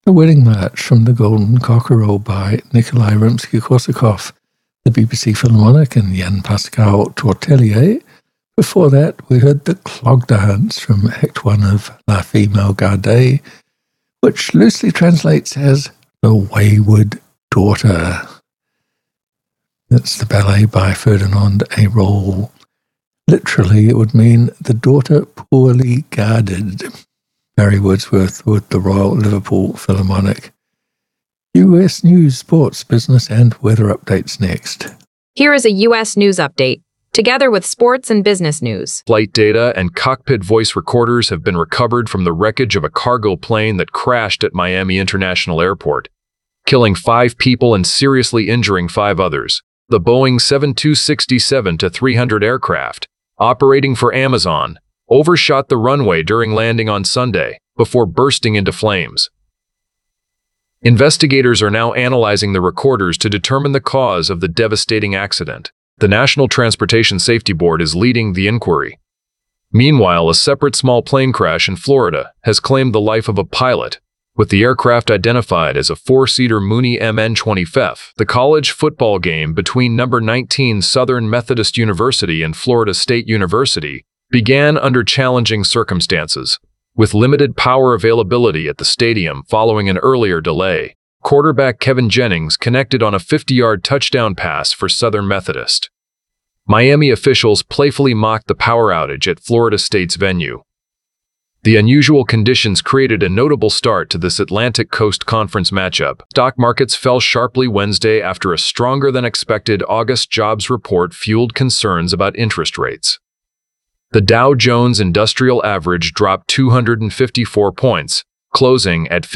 The Wedding March from the Golden Cockerel by Nikolai Rimsky-Korsakov, the BBC Philharmonic, and Jan-Pascal Tortelier. Before that, we heard the Clog Dance from Act 1 of La Fille Malgardée, which loosely translates as The Wayward Daughter. That's the ballet by Ferdinand Hérold. Literally, it would mean the daughter poorly guarded. Barry Wordsworth with the Royal Liverpool Philharmonic. US news, sports, business, and weather updates next. Here is a U.S. news update, together with sports and business news. Flight data and cockpit voice recorders have been recovered from the wreckage of a cargo plane that crashed at Miami International Airport, killing 5 people and seriously injuring 5 others. The Boeing 7267-300 aircraft, operating for Amazon, overshot the runway during landing on Sunday before bursting into flames. Investigators are now analyzing the recorders to determine the cause of the devastating accident. The National Transportation Safety Board is leading the inquiry. Meanwhile, a separate small plane crash in Florida has claimed the life of a pilot, with the aircraft identified as a 4-seater Mooney MN-20F. The college football game between number 19 Southern Methodist University and Florida State University began under challenging circumstances, with limited power availability at the stadium following an earlier delay. Quarterback Kevin Jennings connected on a 50-yard touchdown pass for Southern Methodist. Miami officials playfully mocked the power outage at Florida State's venue. The unusual conditions created a notable start to this Atlantic Coast Conference matchup. Stock markets fell sharply Wednesday after a stronger-than-expected August jobs report fueled concerns about interest rates. The Dow Jones Industrial Average dropped 254 points, closing at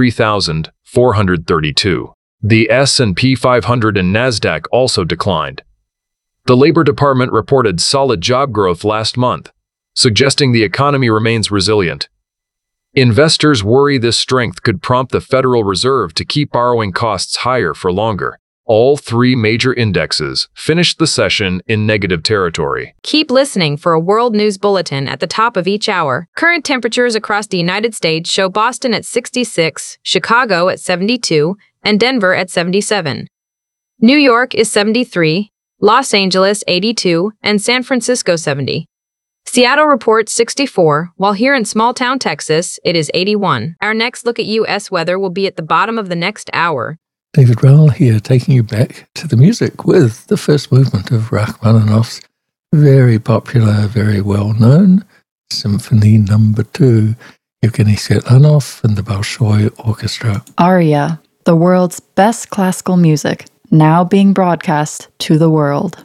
53,432. The S&P 500 and Nasdaq also declined. The Labor Department reported solid job growth last month, suggesting the economy remains resilient. Investors worry this strength could prompt the Federal Reserve to keep borrowing costs higher for longer. All 3 major indexes finished the session in negative territory. Keep listening for a world news bulletin at the top of each hour. Current temperatures across the United States show Boston at 66, Chicago at 72, and Denver at 77. New York is 73, Los Angeles 82, and San Francisco 70. Seattle reports 64, while here in small-town Texas, it is 81. Our next look at U.S. weather will be at the bottom of the next hour. David Rowell here, taking you back to the music with the first movement of Rachmaninoff's very popular, very well-known Symphony No. 2, Evgeny Svetlanov and the Bolshoi Orchestra. Aria, the world's best classical music, now being broadcast to the world.